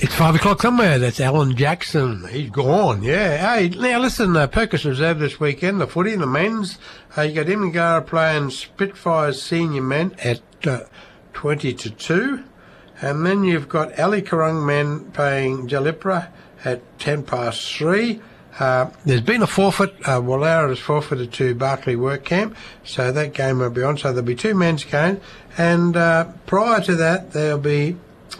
It's 5 o'clock somewhere. That's Alan Jackson. He's gone, yeah. Hey, now listen, Perkins Reserve this weekend, the footy, the men's. You got Imingara playing Spitfires senior men at 20-2. And then you've ali Karung men playing Jalipra at 3:10. There's been a forfeit. Wallara has forfeited to Barclay Work Camp, so that game will be on. So there'll be 2 men's games. And prior to that, there'll be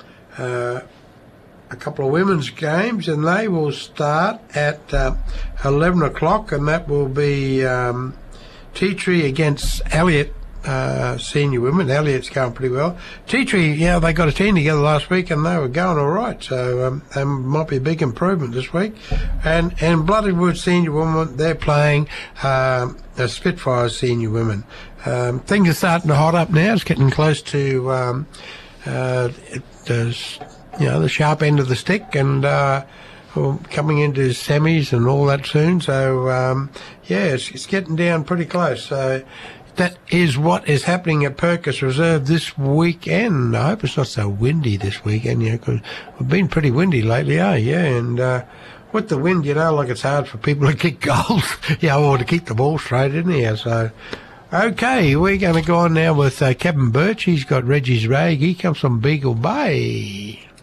a couple of women's games, and they will start at 11 o'clock, and that will be Tea Tree against Elliot senior women. Elliot's going pretty well. Tea Tree, they got a team together last week and they were going all right, so there might be a big improvement this week. And Bloodwood senior women, they're playing the Spitfires senior women. Things are starting to hot up now. It's getting close to the sharp end of the stick, and coming into semis and all that soon. So it's getting down pretty close. So that is what is happening at Perkins Reserve this weekend. I hope it's not so windy this weekend, because we've been pretty windy lately, and with the wind, it's hard for people to kick goals, or to keep the ball straight in here. So okay, we're going to go on now with Kevin Birch. He's got Reggie's Rag. He comes from Beagle Bay.